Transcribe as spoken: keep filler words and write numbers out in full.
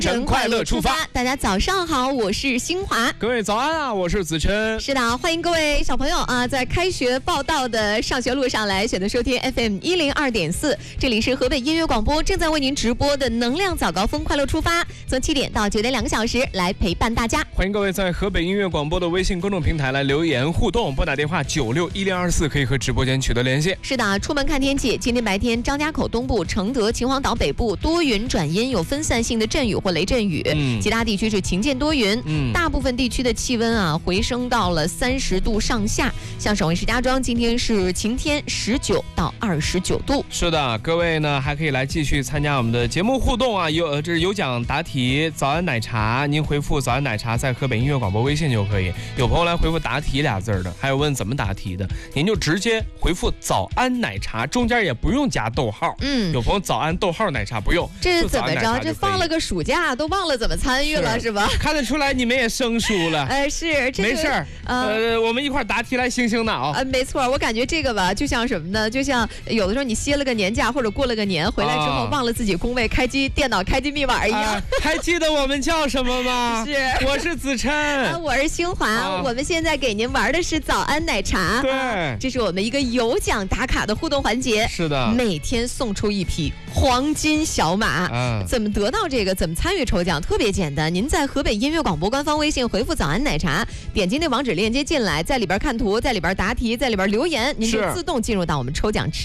乘快乐出发。大家早上好，我是新华。 各位早安啊，我是子琛。 是的，欢迎各位小朋友啊，在开学报到的上学路上来选择收听 F M 一零二点四，这里是河北音乐广播正在为您直播的能量早高峰快乐出发，从七点到九点两个小时来陪伴大家。 欢迎各位在河北音乐广播的微信公众平台来留言互动，拨打电话九六一零二四可以和直播间取得联系。 是的，出门看天气，今天白天张家口东部、承德、秦皇岛北部多云转阴，有分散性的阵雨或雷阵雨，嗯、其他地区是晴间多云，嗯、大部分地区的气温啊回升到了三十度上下。像省会石家庄今天是晴天，十九到二十九度。 是的，各位呢还可以来继续参加我们的节目互动啊，有这是有奖答题，早安奶茶，您回复早安奶茶在河北音乐广播微信就可以。有朋友来回复答题俩字的，还有问怎么答题的，您就直接回复早安奶茶，中间也不用加逗号。嗯，有朋友早安逗号奶茶不用， 这是怎么着？这放了个暑假都忘了怎么参与了 是, 是吧？ 看得出来你们也生疏了。 呃，是，这个、 没事儿，呃, 呃，我们一块答题来醒醒脑。 呃，没错，我感觉这个吧，就像什么呢？就像有的时候你歇了个年假或者过了个年回来之后，忘了自己工位开机电脑开机密码一样。啊、 还记得我们叫什么吗？ 是， 我是子琛、 啊，我是新华、啊。我们现在给您玩的是早安奶茶， 对、 啊，这是我们一个有奖打卡的互动环节。 是的， 每天送出一匹黄金小马。啊、怎么得到这个？怎么参与抽奖？特别简单，您在河北音乐广播官方微信回复早安奶茶，点击那网址链接进来，在里边看图，在里边答题，在里边留言，您就自动进入到我们抽奖池。